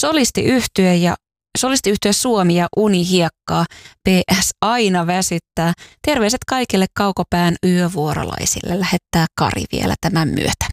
Solistiyhtye Suomi ja Unihiekkaa. PS aina väsyttää. Terveiset kaikille Kaukopään yövuorolaisille. Lähettää Kari vielä tämän myötä.